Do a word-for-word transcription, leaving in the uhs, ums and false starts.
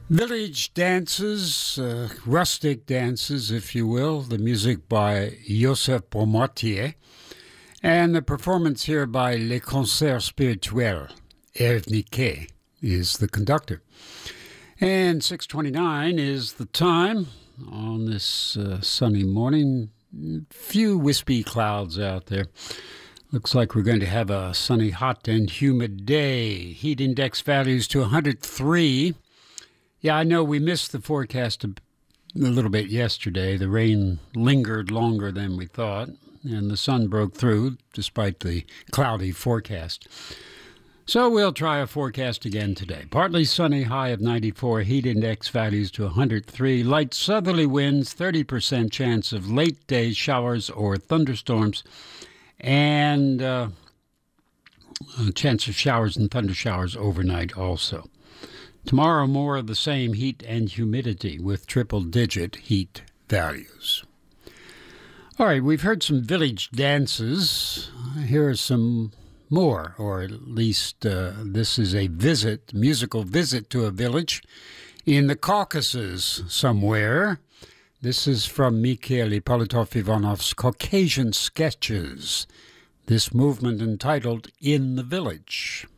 Village dances, uh, rustic dances, if you will, the music by Joseph Bromatier, and the performance here by Les Concerts Spirituels. Hervé Niquet is the conductor. And six twenty-nine is the time on this uh, sunny morning. Few wispy clouds out there. Looks like we're going to have a sunny, hot, and humid day. Heat index values to one hundred three. Yeah, I know we missed the forecast a, a little bit yesterday. The rain lingered longer than we thought, and the sun broke through despite the cloudy forecast. So we'll try a forecast again today. Partly sunny, high of ninety-four, heat index values to one hundred three. Light southerly winds, thirty percent chance of late day showers or thunderstorms, and uh, a chance of showers and thunder showers overnight also. Tomorrow, more of the same heat and humidity with triple-digit heat values. All right, we've heard some village dances. Here are some more, or at least uh, this is a visit, musical visit to a village in the Caucasus somewhere. This is from Mikhail Ippolitov-Ivanov's Caucasian Sketches, this movement entitled In the Village.